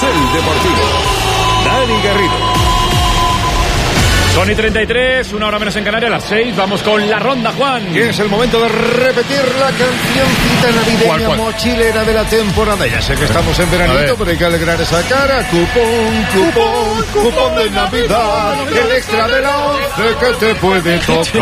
Carrusel Deportivo. Dani Garrido. Son y 33, una hora menos en Canarias, a las 6. Vamos con la ronda, Juan. Y es el momento de repetir la cancioncita navideña ¿Cuál? Mochilera de la temporada. Ya sé que estamos en veranito, pero hay que alegrar esa cara. Cupón de Navidad. El extra de la 11 que te puede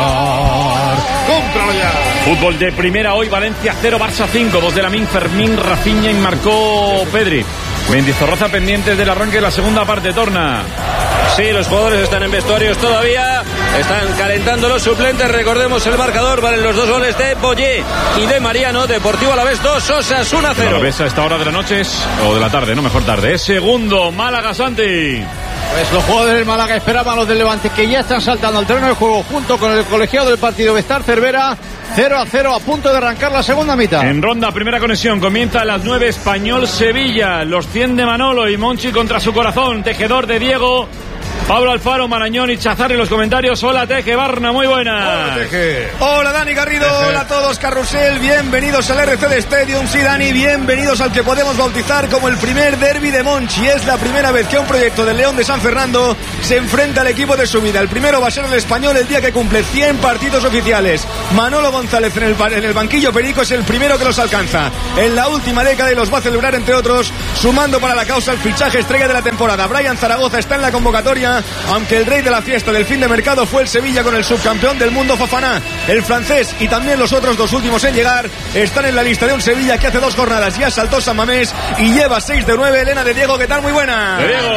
tocar. ¡Cómpralo ya! Fútbol de primera hoy, Valencia 0, Barça 5. 2 de Lamine, Fermín, Rafinha y marcó Pedri. Mendizorroza pendientes del arranque de la segunda parte, Torna. Sí, los jugadores están en vestuarios todavía, están calentando los suplentes. Recordemos el marcador, valen los 2 goles de Boyé y de Mariano. Deportivo Alavés 2, Osasuna 0. Alavés a esta hora de la noche o de la tarde, no, mejor tarde. Es segundo, Málaga, Santi. Pues los jugadores del Málaga esperaban a los del Levante, que ya están saltando al terreno de juego junto con el colegiado del partido Bestar Cervera. 0-0 a punto de arrancar la segunda mitad. En ronda, primera conexión, comienza a las 9, Español-Sevilla. Los 100 de Manolo y Monchi contra su corazón. Tejedor de Diego, Pablo Alfaro, Marañón y Chazarri. Los comentarios. Hola, Teje Barna, muy buenas. Hola, Teje. Hola, Dani Garrido. Hola a todos, Carrusel. Bienvenidos al RCD Stadium. Sí, Dani, bienvenidos al que podemos bautizar como el primer derbi de Monchi. Es la primera vez que un proyecto del León de San Fernando se enfrenta al equipo de su vida. El primero va a ser el Español el día que cumple 100 partidos oficiales. Manolo González en el banquillo perico es el primero que los alcanza en la última década y los va a celebrar, entre otros, sumando para la causa el fichaje estrella de la temporada. Brian Zaragoza está en la convocatoria, aunque el rey de la fiesta del fin de mercado fue el Sevilla con el subcampeón del mundo Fofana. El francés y también los otros 2 últimos en llegar están en la lista de un Sevilla que hace 2 jornadas ya saltó San Mamés y lleva 6 de 9. Elena de Diego, ¿qué tal? Muy buena.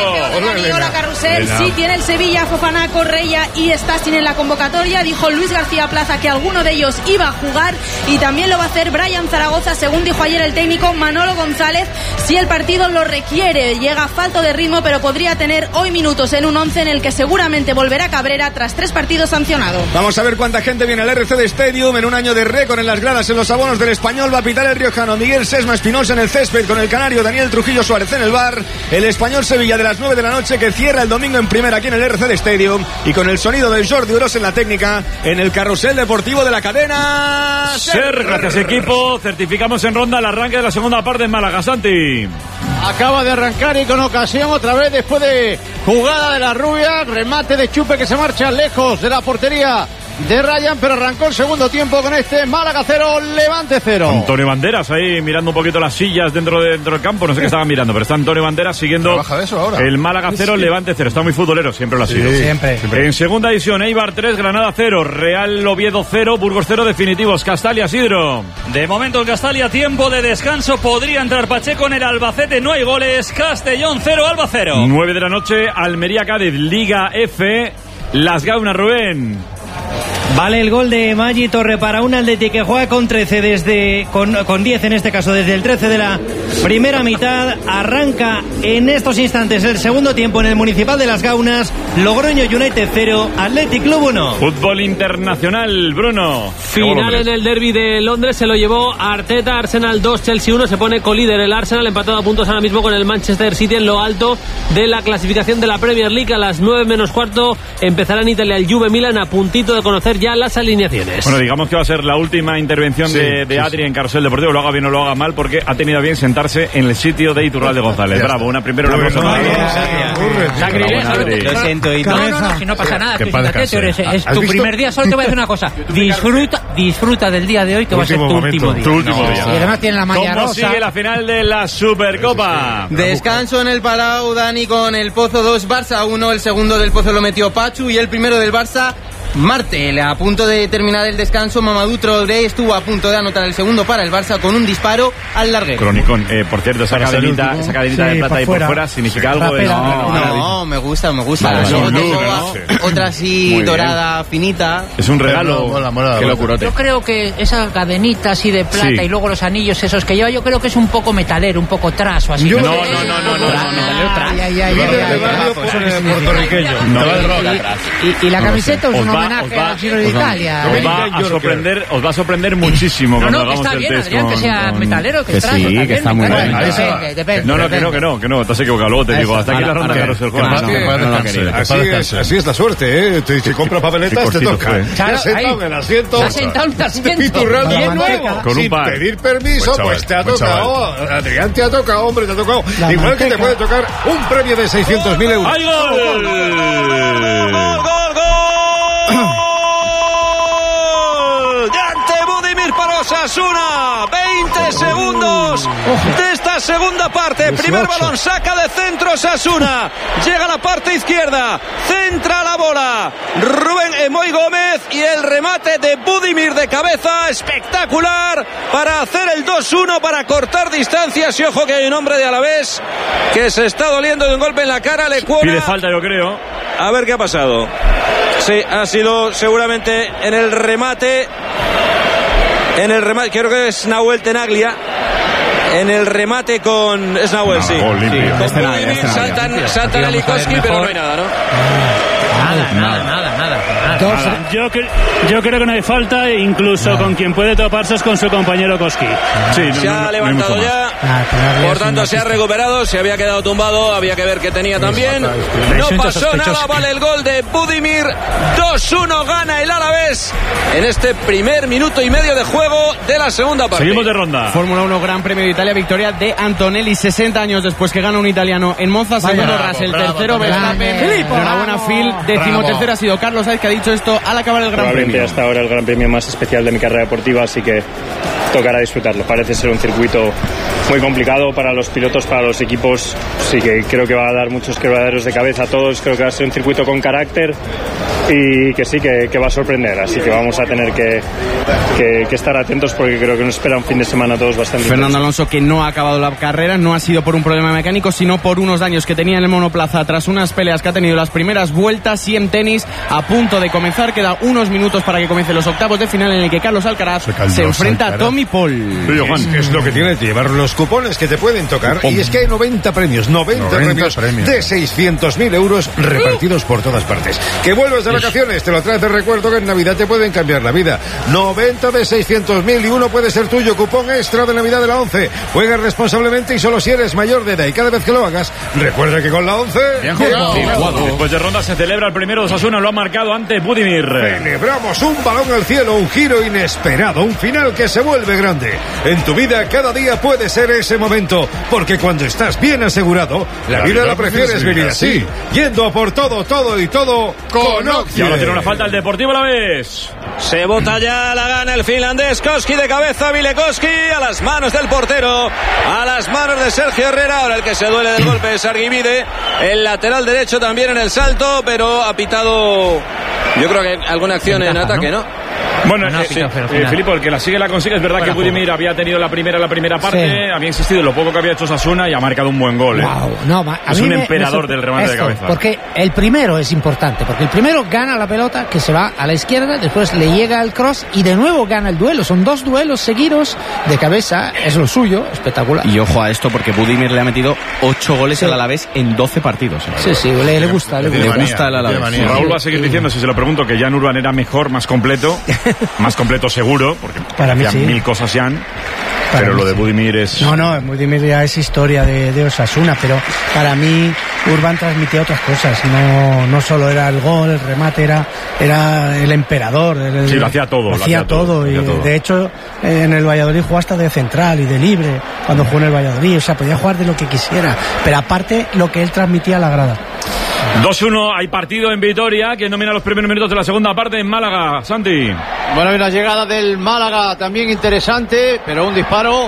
Hola, Carrusel. Sí, tiene el Sevilla, Fofana, Correia y Stassin en la convocatoria. Dijo Luis García Plaza que alguno de ellos iba a jugar y también lo va a hacer Brian Zaragoza, según dijo ayer el técnico Manolo González, si el partido lo requiere. Llega falto de ritmo, pero podría tener hoy minutos en un 11 en el que seguramente volverá Cabrera tras 3 partidos sancionado. Vamos a ver cuánta gente viene al RCD Stadium en un año de récord en las gradas, en los abonos del Español. Va a pitar el riojano Miguel Sesma Espinosa en el césped, con el canario Daniel Trujillo Suárez en el bar. El Español Sevilla de las 9 de la noche, que cierra el domingo en primera aquí en el RCD Stadium, y con el sonido de Jordi Uros en la técnica, en el carrusel deportivo de la cadena SER. Gracias, equipo. Certificamos en ronda el arranque de la segunda parte en Málaga, Santi. Acaba de arrancar y con ocasión otra vez después de jugada de la rubia, remate de Chupe que se marcha lejos de la portería de Ryan, pero arrancó el segundo tiempo con este Málaga 0, Levante 0. Antonio Banderas ahí mirando un poquito las sillas dentro del campo, no sé qué estaban mirando, pero está Antonio Banderas siguiendo el Málaga 0, Levante 0. Está muy futbolero, siempre lo ha sido. Siempre. En segunda división, Eibar 3, Granada 0, Real Oviedo 0, Burgos 0, definitivos. Castalia, Sidro. De momento en Castalia, tiempo de descanso. Podría entrar Pacheco en el Albacete, no hay goles. Castellón 0, Alba 0. 9 de la noche, Almería Cádiz, Liga F, Las Gaunas, Rubén. Vale el gol de Maggi Torre para un Atleti que juega con 13 con 10 en este caso desde el 13 de la primera mitad. Arranca en estos instantes el segundo tiempo en el Municipal de Las Gaunas. Logroño United 0, Athletic Club 1. Fútbol internacional, Bruno. Final en el derbi de Londres, se lo llevó Arteta. Arsenal 2, Chelsea 1, se pone colíder el Arsenal, empatado a puntos ahora mismo con el Manchester City en lo alto de la clasificación de la Premier League. A las 9 menos cuarto empezará en Italia el Juve Milan, a puntito de conocer ya las alineaciones. Bueno, digamos que va a ser la última intervención de Adri en Carrusel Deportivo, lo haga bien o lo haga mal, porque ha tenido a bien sentarse en el sitio de Iturralde González. Bravo, una aplauso. Lo siento, y no, si no pasa nada, es tu primer día. Solo te voy a decir una cosa: disfruta del día de hoy, que va a ser tu último día. Y además tiene la malla rosa. ¿Cómo sigue la final de la Supercopa? Descanso en el Palau, Dani, con el Pozo 2, Barça 1. El segundo del Pozo lo metió Pachu y el primero del Barça, Martel. A punto de terminar el descanso, Mamadou Traoré estuvo a punto de anotar el segundo para el Barça con un disparo al larguero. Cronicón, por cierto, esa cadenita de plata ahí por fuera significa algo. No, me gusta. Luego tengo otra así dorada, finita. Es un regalo. Qué locurote. Yo creo que esa cadenita así de plata y luego los anillos esos que lleva, yo creo que es un poco metalero, un poco trash o así. No. Puertorriqueño. Y la camiseta es una homenaje al Giro de Italia. Os va a sorprender muchísimo cuando hagamos el test. Adrián, que sea metalero, que sí, que está muy bien. Depende. No, te has equivocado. Luego te digo, hasta aquí la ronda de Carrusel Juan. Así es la suerte, ¿eh? Si compra papeletas, te toca. Claro, sentado en el asiento. Te has sentado en el asiento. Piturrando Bien nuevo. Con un sin par. pedir permiso, pues te ha tocado. Adrián, te ha tocado, hombre, te ha tocado. Igual que te puede tocar un premio de 600.000 euros. ¡Ay, gol! Para Osasuna, 20 segundos de esta segunda parte. Primer balón, saca de centro Osasuna, llega a la parte izquierda, centra la bola Rubén Emoy Gómez y el remate de Budimir de cabeza, espectacular para hacer el 2-1, para cortar distancias. Y ojo que hay un hombre de Alavés que se está doliendo de un golpe en la cara. Le pide falta, yo creo. A ver qué ha pasado. Sí, ha sido seguramente en el remate. Creo que es Nahuel Tenaglia. En el remate con... Es Nahuel, sí. Con saltan a Likowski, pero no hay nada, ¿no? Nada. Yo creo que no hay falta, incluso con quien puede toparse es con su compañero Koski. Sí, se ha levantado ya, por tanto se ha recuperado, se había quedado tumbado, había que ver qué tenía también. No pasó nada, vale el gol de Budimir. 2-1 gana el Alavés en este primer minuto y medio de juego de la segunda parte. Seguimos de ronda. Fórmula 1 Gran Premio de Italia, victoria de Antonelli, 60 años después que gana un italiano en Monza. Segundo Russell, tercero Verstappen. Enhorabuena Phil, 13º ha sido Carlos Sainz, que ha dicho esto al acabar el Gran Premio. Hasta ahora el Gran Premio más especial de mi carrera deportiva, así que tocará disfrutarlo. Parece ser un circuito muy complicado para los pilotos, para los equipos. Sí que creo que va a dar muchos quebraderos de cabeza a todos. Creo que va a ser un circuito con carácter y que sí, que va a sorprender. Así que vamos a tener que estar atentos, porque creo que nos espera un fin de semana a todos bastante Fernando Alonso, que no ha acabado la carrera, no ha sido por un problema mecánico, sino por unos daños que tenía en el monoplaza tras unas peleas que ha tenido las primeras vueltas. Y en tenis, a punto de comenzar, queda unos minutos para que comiencen los octavos de final, en el que Carlos Alcaraz se enfrenta a Tommy Paul. Es lo que tiene que llevar los cupones que te pueden tocar, y es que hay 90 premios, 90 premios de 600.000 euros repartidos por todas partes. Que vuelves de vacaciones, te lo traes de recuerdo, que en Navidad te pueden cambiar la vida. 90 de 600.000 y uno puede ser tuyo. Cupón extra de Navidad de la 11. Juega responsablemente y solo si eres mayor de edad, y cada vez que lo hagas, recuerda que con la 11 bien jugado. Después de ronda se celebra el primero de Osasuna, lo ha marcado ante Budimir. Celebramos un balón al cielo, un giro inesperado, un final que se vuelve grande. En tu vida cada día puede ser ese momento, porque cuando estás bien asegurado, la vida la prefieres vivir así, yendo a por todo y todo con Oxy. Y ahora tiene una falta el Deportivo Alavés. Se bota ya, la gana el finlandés. Koski de cabeza, Vilekoski a las manos del portero, a las manos de Sergio Herrera. Ahora el que se duele del golpe es Arguivide, el lateral derecho también en el salto, pero ha pitado, yo creo que alguna acción en ataque, ¿no? Bueno, Filipo, el que la sigue la consigue. Es verdad que Budimir había tenido la primera parte, había insistido en lo poco que había hecho Osasuna y ha marcado un buen gol. Es un emperador del remate de cabeza. Porque el primero es importante, porque el primero gana la pelota, que se va a la izquierda, después le llega el cross y de nuevo gana el duelo. Son 2 duelos seguidos de cabeza, es lo suyo, espectacular. Y ojo a esto, porque Budimir le ha metido 8 goles al Alavés en 12 partidos. Sí, le gusta el Alavés. Raúl va a seguir diciendo, si se lo pregunto, que Jan Urban era mejor, más completo seguro, porque para mí sí. 1000 cosas Jan, pero lo de Budimir es... No, Budimir ya es historia de Osasuna, pero para mí Urban transmitía otras cosas, no solo era el gol, el remate, era el emperador. Sí, lo hacía todo. De hecho, en el Valladolid jugó hasta de central y de libre, cuando jugó en el Valladolid, o sea, podía jugar de lo que quisiera, pero aparte lo que él transmitía a la grada. 2-1, hay partido en Vitoria, que domina los primeros minutos de la segunda parte en Málaga. Santi. Bueno, hay una llegada del Málaga también interesante, pero un disparo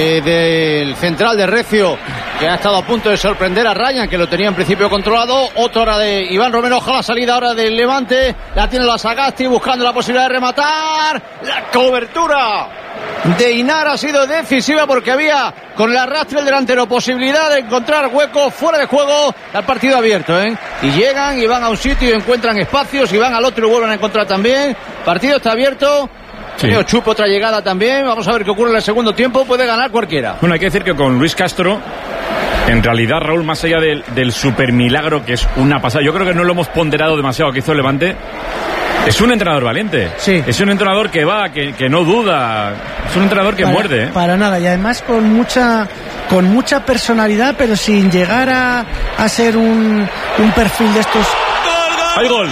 del central de Recio, que ha estado a punto de sorprender a Ryan, que lo tenía en principio controlado. Otra hora de Iván Romero, ojalá la salida ahora del Levante, la tiene la Sagasti buscando la posibilidad de rematar. La cobertura de Inar ha sido decisiva, porque había con el arrastre del delantero posibilidad de encontrar huecos fuera de juego. Al partido abierto, y llegan y van a un sitio y encuentran espacios, y van al otro y vuelven a encontrar también. Partido está abierto. Sí. Chupo otra llegada también. Vamos a ver qué ocurre en el segundo tiempo. Puede ganar cualquiera. Bueno, hay que decir que con Luis Castro, en realidad, Raúl, más allá del super milagro, que es una pasada, yo creo que no lo hemos ponderado demasiado que hizo el Levante. Es un entrenador valiente. Sí. Es un entrenador que va, que no duda. Es un entrenador que muerde. Para nada. Y además con mucha personalidad, pero sin llegar a ser un perfil de estos. ¡Hay gol!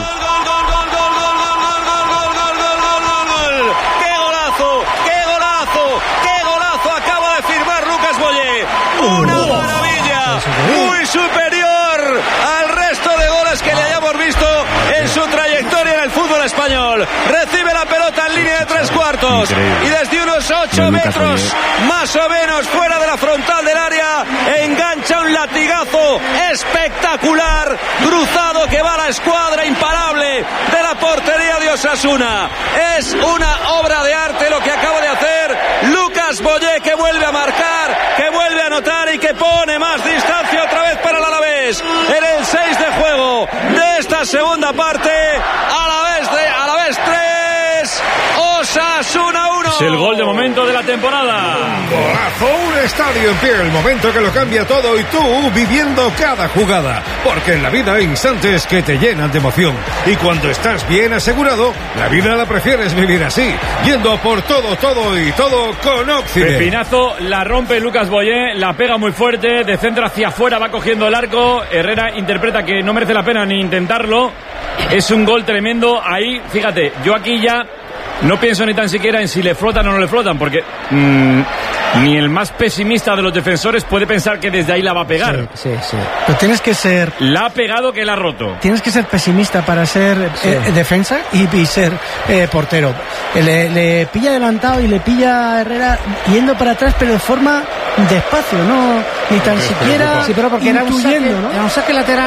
Una maravilla, muy superior al resto de goles que le hayamos visto en su trayectoria en el fútbol español. Recibe la pelota en línea de 3/4 y desde unos 8 metros más o menos fuera de la frontal del área engancha un latigazo espectacular, cruzado que va a la escuadra imparable de la portería de Osasuna. Es una obra de arte lo que acaba de hacer Lucas Boyé, que vuelve a marcar, que vuelve a anotar y que pone más distancia otra vez para el Alavés en el 6 de juego de esta segunda parte. Alavés 3, Osasuna 1. Es el gol de momento de la temporada. Golazo, un estadio en pie, el momento que lo cambia todo y tú viviendo cada jugada, porque en la vida hay instantes que te llenan de emoción y cuando estás bien asegurado, la vida la prefieres vivir así, yendo por todo y todo con Occident. Pepinazo, la rompe Lucas Boyé, la pega muy fuerte, de centro hacia afuera va cogiendo el arco. Herrera interpreta que no merece la pena ni intentarlo. Es un gol tremendo. Ahí, fíjate, yo aquí ya no pienso ni tan siquiera en si le flotan o no le flotan, porque ni el más pesimista de los defensores puede pensar que desde ahí la va a pegar. Sí. Pero tienes que ser... La ha pegado que la ha roto. Tienes que ser pesimista para ser defensa y ser portero. Le pilla adelantado y le pilla a Herrera yendo para atrás, pero de forma despacio, no ni tan siquiera sí, pero porque era un saque lateral.